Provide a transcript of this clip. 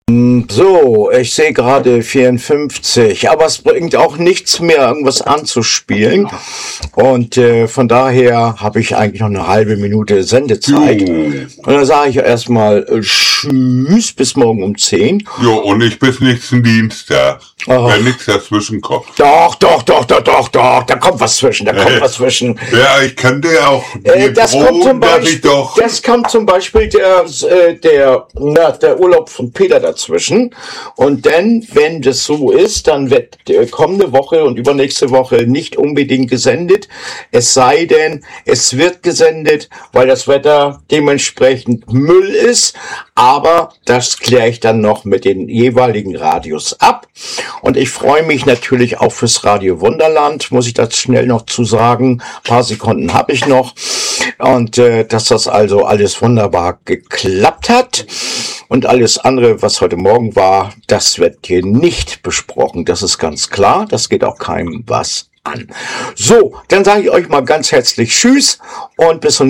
So, ich sehe gerade 54, aber es bringt auch nichts mehr, irgendwas anzuspielen. Und von daher habe ich eigentlich noch eine halbe Minute Sendezeit. Und dann sage ich erstmal Tschüss, bis morgen um 10. Jo, und ich bis nächsten Dienstag. Wenn nichts dazwischen kommt. Doch, da kommt was zwischen, Ja, ich kann dir auch das kommt zum Beispiel der Urlaub von Peter dazwischen. Und dann, wenn das so ist, dann wird kommende Woche und übernächste Woche nicht unbedingt gesendet. Es sei denn, es wird gesendet, weil das Wetter dementsprechend Müll ist. Aber das kläre ich dann noch mit den jeweiligen Radios ab. Und ich freue mich natürlich auch fürs Radio Wunderland, muss ich das schnell noch zu sagen. Ein paar Sekunden habe ich noch. Und dass das also alles wunderbar geklappt hat. Und alles andere, was heute Morgen war, das wird hier nicht besprochen. Das ist ganz klar. Das geht auch keinem was an. So, dann sage ich euch mal ganz herzlich Tschüss und bis zum